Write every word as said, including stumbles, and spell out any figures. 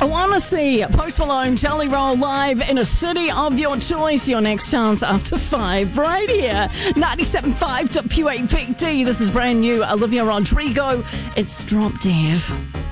I wanna see Post Malone, Jelly Roll live in a city of your choice. Your next chance after five, right here, ninety-seven point five W A P D. This is brand new Olivia Rodrigo. It's Drop Dead.